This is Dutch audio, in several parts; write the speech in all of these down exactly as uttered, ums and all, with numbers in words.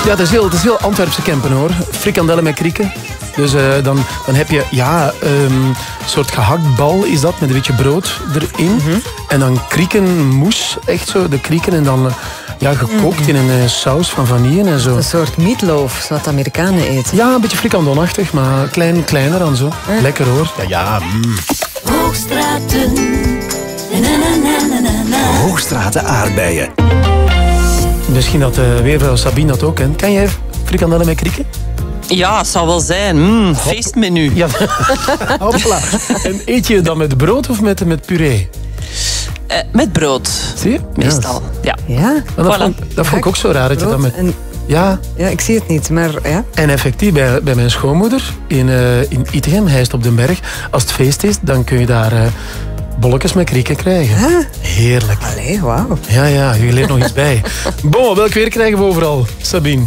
Ja, het is heel, het is heel Antwerpse campen hoor. Frikandellen met krieken. Dus uh, dan, dan heb je ja, um, een soort gehakt bal is dat, met een beetje brood erin. Mm-hmm. En dan kriekenmoes, echt zo, de krieken. En dan uh, ja, gekookt mm-hmm. in een uh, saus van vanille en zo. Een soort meatloaf, zoals de Amerikanen eten. Ja, een beetje frikandonachtig, maar klein, kleiner dan zo. Uh. Lekker hoor. Ja, ja. Mm. Hoogstraten. Na, na, na, na, na. Hoogstraten aardbeien. Misschien dat uh, weervrouw Sabine dat ook kent. Kan jij frikandellen met krieken? Ja, het zal wel zijn. Mm, feestmenu. Ja. Hopla. En eet je dan met brood of met, met puree? Uh, met brood. Zie je? Meestal, ja. ja. Maar dat, voilà. vond, dat vond ik ook zo raar. Dat je dat met... en... ja. ja, ik zie het niet, maar ja. En effectief, bij, bij mijn schoonmoeder in, uh, in Itegem, Heist op den Berg, als het feest is, dan kun je daar... Uh, bolletjes met krieken krijgen. Huh? Heerlijk. Allee, wauw. Ja, ja, je leert nog iets bij. Bon, welk weer krijgen we overal, Sabine?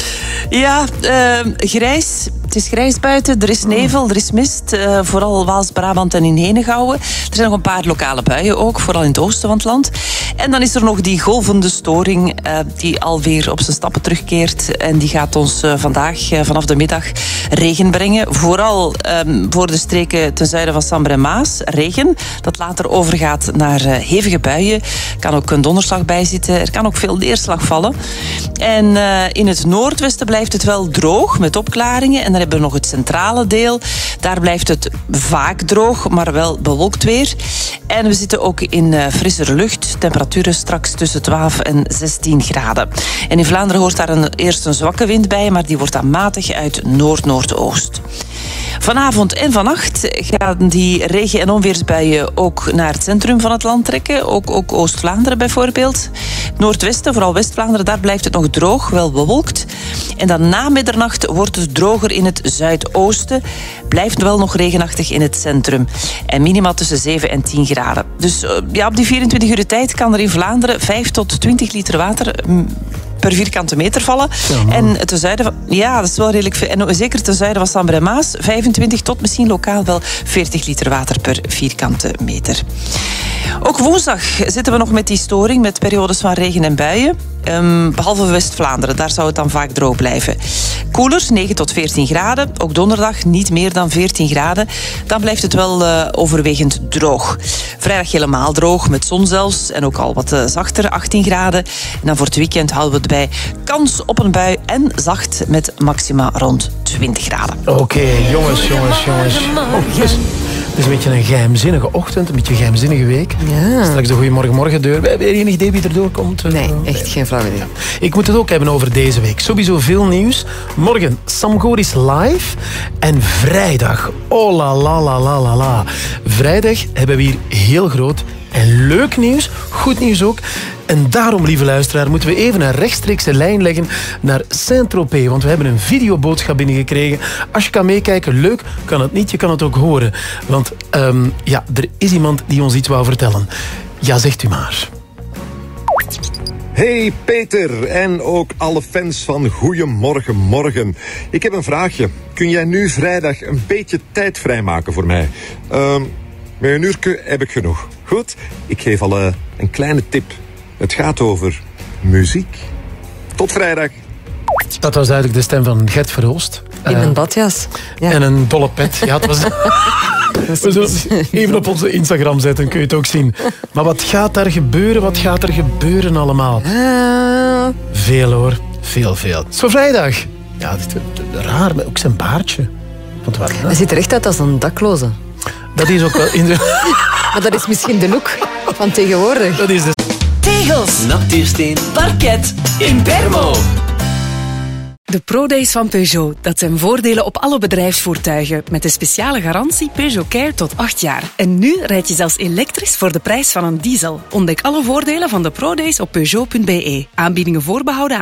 Ja, uh, grijs. Het is grijs buiten, er is nevel, er is mist. Uh, vooral Waals-Brabant en in Henegouwen. Er zijn nog een paar lokale buien ook, vooral in het oosten van het land. En dan is er nog die golvende storing uh, die alweer op zijn stappen terugkeert. En die gaat ons uh, vandaag uh, vanaf de middag regen brengen. Vooral um, voor de streken ten zuiden van Sambre en Maas. Regen, dat later overgaat naar uh, hevige buien. Er kan ook een donderslag bij zitten. Er kan ook veel neerslag vallen. En uh, in het noordwesten blijft het wel droog met opklaringen. En dan hebben we nog het centrale deel. Daar blijft het vaak droog, maar wel bewolkt weer. En we zitten ook in uh, frissere lucht. Temperaturen straks tussen twaalf en zestien graden. En in Vlaanderen hoort daar een, eerst een zwakke wind bij, maar die wordt dan matig uit noord-noordoost. Vanavond en vannacht gaan die regen- en onweersbuien ook naar het centrum van het land trekken. Ook, ook Oost-Vlaanderen bijvoorbeeld. Noordwesten, vooral West-Vlaanderen, daar blijft het nog droog, wel bewolkt. En dan na middernacht wordt het droger in het zuidoosten. Blijft wel nog regenachtig in het centrum. En minima tussen zeven en tien graden. Dus ja, op die vierentwintig uur tijd kan er in Vlaanderen vijf tot twintig liter water per vierkante meter vallen. Ja, en ten zuiden van... Ja, dat is wel redelijk veel. En zeker ten zuiden van Sambre en Maas, vijfentwintig tot misschien lokaal wel veertig liter water per vierkante meter. Ook woensdag zitten we nog met die storing, met periodes van regen en buien. Um, behalve West-Vlaanderen, daar zou het dan vaak droog blijven. Koelers, negen tot veertien graden. Ook donderdag niet meer dan veertien graden. Dan blijft het wel uh, overwegend droog. Vrijdag helemaal droog, met zon zelfs. En ook al wat uh, zachter, achttien graden. En dan voor het weekend houden we het bij kans op een bui en zacht met maxima rond twintig graden. Oké, okay, jongens, jongens, jongens. jongens. Het is een beetje een geheimzinnige ochtend, een beetje een geheimzinnige week. Ja. Straks de Goeiemorgen deur. Heb je enig idee wie er doorkomt? Nee, echt geen flauw idee. Ik moet het ook hebben over deze week. Sowieso veel nieuws. Morgen Sam Goris live. En vrijdag, oh la la la la la la. Vrijdag hebben we hier heel groot en leuk nieuws. Goed nieuws ook. En daarom, lieve luisteraar, moeten we even een rechtstreekse lijn leggen naar Saint-Tropez. Want we hebben een videoboodschap binnengekregen. Als je kan meekijken, leuk. Kan het niet, je kan het ook horen. Want um, ja, er is iemand die ons iets wou vertellen. Ja, zegt u maar. Hey Peter en ook alle fans van Goeiemorgen Morgen. Ik heb een vraagje. Kun jij nu vrijdag een beetje tijd vrijmaken voor mij? Uh, met een uurtje heb ik genoeg. Goed? Ik geef al uh, een kleine tip. Het gaat over muziek. Tot vrijdag. Dat was duidelijk de stem van Gert Verhoost. In uh, een badjas. Ja. En een dolle pet. Ja, het was... We zullen het even op onze Instagram zetten, kun je het ook zien. Maar wat gaat daar gebeuren? Wat gaat er gebeuren allemaal? Uh... Veel hoor. Veel, veel. Het is voor vrijdag. Ja, dit is raar, maar ook zijn baardje. Want wat, hij ziet er echt uit als een dakloze. Dat is ook wel... In de... Maar dat is misschien de look van tegenwoordig. Dat is de... Tegels, nachtuursteen, parket, in Permo. De ProDays van Peugeot, dat zijn voordelen op alle bedrijfsvoertuigen. Met de speciale garantie Peugeot Care tot acht jaar. En nu rijd je zelfs elektrisch voor de prijs van een diesel. Ontdek alle voordelen van de ProDays op Peugeot punt be. Aanbiedingen voorbehouden